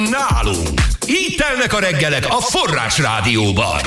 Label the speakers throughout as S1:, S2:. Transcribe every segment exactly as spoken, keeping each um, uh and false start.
S1: Nálunk. Így telnek a reggelek a Forrás Rádióban.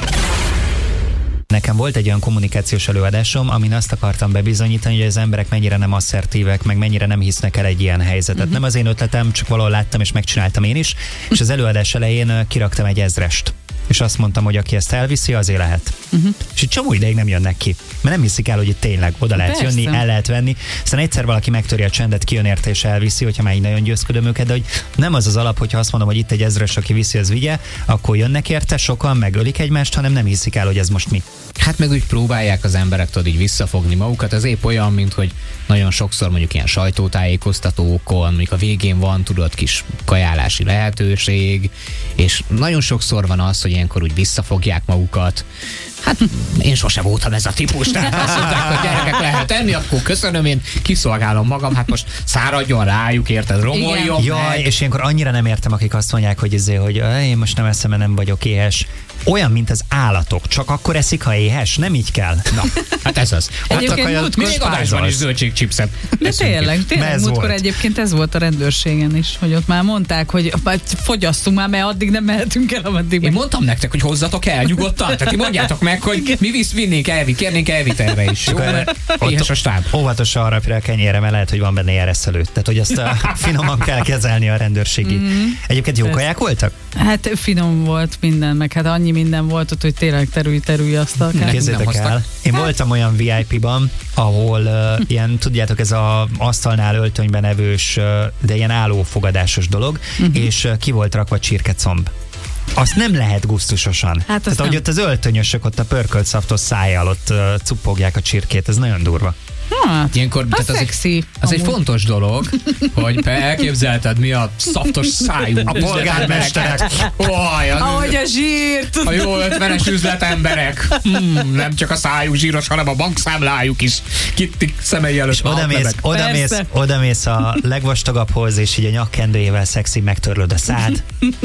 S2: Nekem volt egy olyan kommunikációs előadásom, amin azt akartam bebizonyítani, hogy az emberek mennyire nem asszertívek, meg mennyire nem hisznek el egy ilyen helyzetet. Uh-huh. Nem az én ötletem, csak valahol láttam és megcsináltam én is, és az előadás elején kiraktam egy ezrest. És azt mondtam, hogy aki ezt elviszi, azért lehet. Uh-huh. És egy csomó ideig nem jönnek ki. Mert nem hiszik el, hogy itt tényleg oda lehet
S3: Persze.
S2: jönni, el lehet venni. Aztán egyszer valaki megtöri a csendet, kijön érte és elviszi, hogyha már így nagyon győzködöm őket, de hogy nem az az alap, hogyha azt mondom, hogy itt egy ezres, aki viszi, az vigye, akkor jönnek érte, sokan megölik egymást, hanem nem hiszik el, hogy ez most mi.
S4: Hát meg úgy próbálják az emberek tudod így visszafogni magukat, ez épp olyan, mint hogy nagyon sokszor mondjuk ilyen sajtótájékoztatókon, mondjuk a végén van tudod kis kajálási lehetőség, és nagyon sokszor van az, hogy ilyenkor úgy visszafogják magukat. Hát én sose voltam ez a típus, tehát azt mondták, hogy gyerekek lehet enni, akkor köszönöm, én kiszolgálom magam, hát most száradjon rájuk, érted, romoljon.
S2: Jaj, és ilyenkor annyira nem értem, akik azt mondják, hogy izé, hogy én most nem eszem, mert nem vagyok éhes. Olyan, mint az állatok, csak akkor eszik, ha éhes, nem így kell.
S4: Na, hát ez az. Hát
S3: Egyébként múltkor
S4: még adásban is zöldségchipset.
S3: De tényleg, tényleg múltkor egyébként ez volt a rendőrségen is, hogy ott már mondták, hogy fogyasszunk már, mert addig nem mehetünk el, ameddig.
S4: Én mondtam nektek, hogy hozzatok el nyugodtan, tehát ti mondjátok meg, hogy mi visz, vinnénk elvi, kérnénk elvitelre is. Jó, mert éhes a stáb.
S2: Óvatosan arra a kenyérre, mert lehet, hogy van benne jereszelő. Tehát, hogy azt a finoman kell kezelni a rendőrségi. Mm-hmm. Egyébként jó kaják voltak?
S3: Hát finom volt minden, meg hát annyi minden volt ott, hogy tényleg terülj-terülj asztalkát.
S2: Képzeljétek el, én voltam olyan vé i pé-ban, ahol uh, ilyen, tudjátok, ez az asztalnál öltönyben evős, uh, de ilyen állófogadásos dolog, uh-huh. és uh, ki volt rakva csirkecomb. Azt nem lehet gusztusosan. Hát tehát, ahogy ott az öltönyösök ott a pörkölt szaftos szájjal ott uh, cuppogják a csirkét, ez nagyon durva.
S3: Hát,
S4: ilyenkor, tehát az,
S3: szexi,
S4: egy, az egy fontos dolog, hogy elképzelted, mi a szaftos szájú
S2: a polgármesterek.
S4: Oh,
S3: ahogy a zsírt.
S4: A jó ötvenes üzletemberek. Hmm, nem csak a szájuk zsíros, hanem a bankszámlájuk is. Kittik szemei előtt.
S2: És odamész, odamész, odamész a legvastagabbhoz, és így a nyakkendőjével szexi megtörlöd a szád.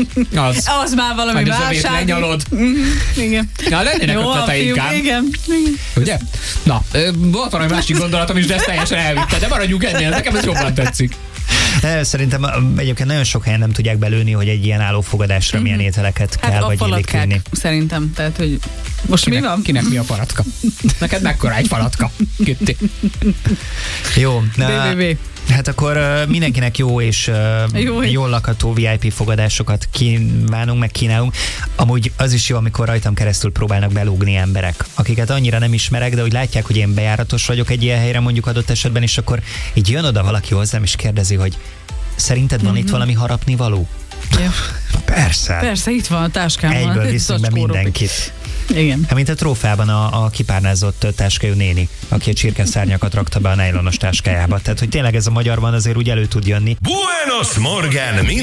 S3: Az, az már valami válság.
S4: Lenyalod.
S3: Igen.
S4: Na, lennének ötleteink ám.
S3: Igen.
S4: Ugye? Na, volt valami másik gondolatom is, de ezt teljesen elvitte. De maradjunk ennél, nekem ez jobban tetszik.
S2: Szerintem egyébként nagyon sok helyen nem tudják belőni, hogy egy ilyen állófogadásra mm-hmm. milyen ételeket hát kell, vagy illik vinni.
S3: Szerintem, tehát, hogy most
S4: kinek,
S3: mi van?
S4: Kinek mi a falatka? Neked mekkora egy falatka? Kütti.
S2: Jó.
S3: bé bé bé.
S2: Hát akkor uh, mindenkinek jó és uh, jó, jól lakható vé i pé fogadásokat kívánunk, meg kínálunk. Amúgy az is jó, amikor rajtam keresztül próbálnak belúgni emberek, akiket annyira nem ismerek, de hogy látják, hogy én bejáratos vagyok egy ilyen helyre mondjuk adott esetben, és akkor így jön oda valaki hozzám, és kérdezi, hogy szerinted van mm-hmm. itt valami harapni való?
S3: Ja.
S2: Persze.
S3: Persze, itt van a táskámban.
S2: Egyből viszünk be mindenkit.
S3: Igen.
S2: Hát mint a trófeában a, a kipárnázott táskájú néni, aki a csirkeszárnyakat rakta be a nejlonos táskájába. Tehát, hogy tényleg ez a magyarban azért úgy elő tud jönni.
S1: Buenos Morgen!